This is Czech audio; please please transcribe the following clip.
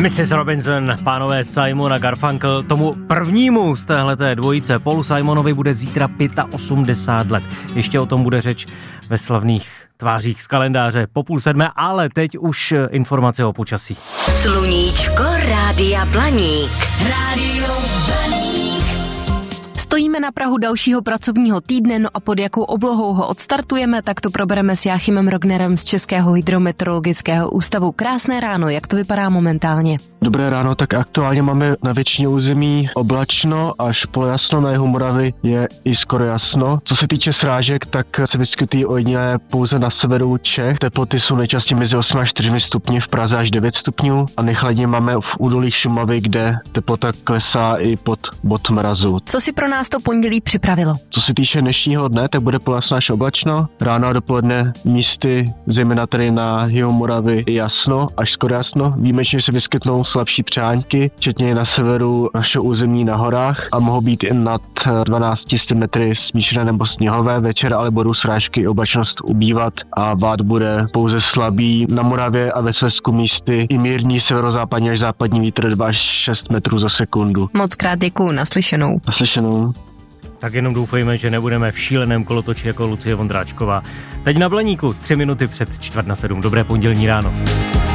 Mrs. Robinson, pánové Simon a Garfunkel, tomu prvnímu z téhleté dvojice, Paulu Simonovi, bude zítra 85 let. Ještě o tom bude řeč ve slavných tvářích z kalendáře po 6:30, ale teď už informace o počasí. Sluníčko Rádia Blaník. Rádio Blaník. Stojíme na prahu dalšího pracovního týdne, no a pod jakou oblohou ho odstartujeme, tak to probereme s Jáchymem Rognerem z Českého hydrometeorologického ústavu. Krásné ráno, jak to vypadá momentálně? Dobré ráno, tak aktuálně máme na většině území oblačno až polojasno, na jihu Moravy je i skoro jasno. Co se týče srážek, tak se vyskytují ojedinělé pouze na severu Čech. Teploty jsou nejčastěji mezi 8 až 4 stupni, v Praze až 9 stupňů a nejchladněji máme v údolí Šumavy, kde teplota klesá i pod bod mrazu. Co si pro nás to pondělí připravilo? Co se týče dnešního dne, tak bude polojasno až oblačno. Ráno a dopoledne místy, zejména tady na jihu Moravy, jasno až skoro jasno. Výjimečně se vyskytnou slabší přáňky, včetně na severu našeho území na horách a mohou být i nad 12 metry smíšené nebo sněhové. Večer ale budou srážky oblačnost ubývat a vád bude pouze slabý. Na Moravě a ve Slezsku místy i mírný severozápadní až západní vítr 2 až 6 metrů za sekundu. Moc krát děkuju, naslyšenou. Naslyšenou. Tak jenom doufejme, že nebudeme v šíleném kolotoči jako Lucie Vondráčková. Teď na Blaníku, 3 minuty před 6:45. Dobré pondělní ráno.